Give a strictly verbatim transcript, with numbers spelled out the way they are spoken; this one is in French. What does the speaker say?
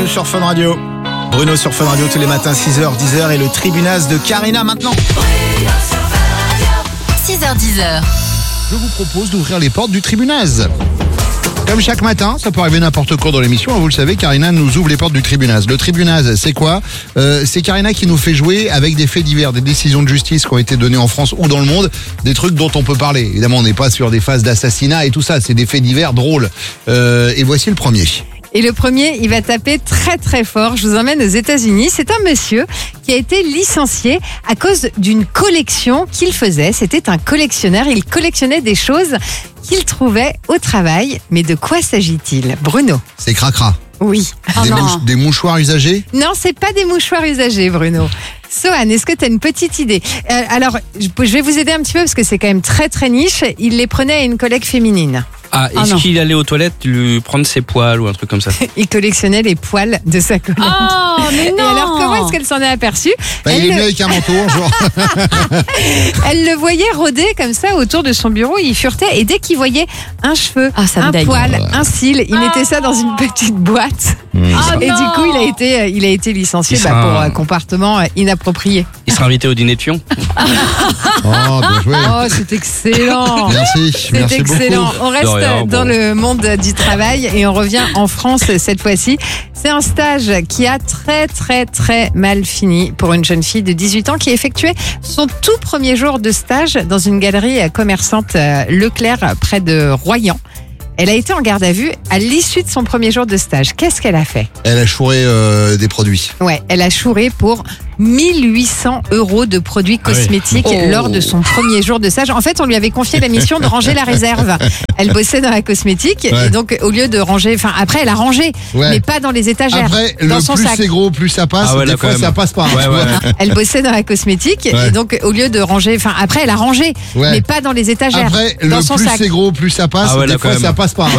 sur Fun Radio. Bruno sur Fun Radio tous les matins, six heures, dix heures et le Tribunaz de Karina maintenant. six heures, dix heures. Je vous propose d'ouvrir les portes du Tribunaz. Comme chaque matin, ça peut arriver n'importe quoi dans l'émission, vous le savez, Karina nous ouvre les portes du Tribunaz. Le Tribunaz, c'est quoi ? euh, C'est Karina qui nous fait jouer avec des faits divers, des décisions de justice qui ont été données en France ou dans le monde, des trucs dont on peut parler. Évidemment, on n'est pas sur des phases d'assassinat et tout ça, c'est des faits divers drôles. Euh, et voici le premier. Et le premier, il va taper très très fort. Je vous emmène aux États-Unis. C'est un monsieur qui a été licencié à cause d'une collection qu'il faisait. C'était un collectionneur. Il collectionnait des choses qu'il trouvait au travail. Mais de quoi s'agit-il, Bruno ? C'est cracra. Oui. Oh des, non. mouch- des mouchoirs usagés ? Non, c'est pas des mouchoirs usagés, Bruno. Sohan, est-ce que tu as une petite idée ? euh, Alors, je je vais vous aider un petit peu parce que c'est quand même très très niche. Il les prenait à une collègue féminine. Ah, Oh est-ce non. qu'il allait aux toilettes lui prendre ses poils ou un truc comme ça? Il collectionnait les poils de sa collègue. Oh, mais Et non. alors, comment est-ce qu'elle s'en est aperçue ? Bah, il Elle est le- venu avec un manteau, genre. Elle le voyait rôder comme ça autour de son bureau, il furetait et dès qu'il voyait un cheveu, Ah, ça me un dégue. poil, un cil, il mettait ça dans une petite boîte Oh, et non. du coup il a été, il a été licencié Il bah, sera pour un- euh, comportement euh, inapproprié. Il sera invité au dîner de Fion? Oh, bien joué. Oh, c'est excellent. Merci, C'est merci excellent. beaucoup. On reste De rien, dans bon. le monde du travail et on revient en France cette fois-ci. C'est un stage qui a très très très mal fini pour une jeune fille de dix-huit ans qui effectuait son tout premier jour de stage dans une galerie commerçante euh, Leclerc près de Royan. Elle a été en garde à vue à l'issue de son premier jour de stage. Qu'est-ce qu'elle a fait ? Elle a chouré euh, des produits. Ouais, elle a chouré pour mille huit cents euros de produits cosmétiques Oh. lors de son premier jour de stage. En fait, on lui avait confié la mission de ranger la réserve. Elle bossait dans la cosmétique Ouais. et donc au lieu de ranger, enfin après elle a rangé, Ouais. mais pas dans les étagères, Après, dans le son plus sac. c'est gros, plus ça passe. Ah ouais, des là, fois, quand même. ça passe pas. Ouais, ouais. Elle bossait dans la cosmétique Ouais. et donc au lieu de ranger, enfin après elle a rangé, Ouais. mais pas dans les étagères, Après, dans le son plus sac. c'est gros, plus ça passe. Ah ouais, des là, fois, quand ça même. passe pas.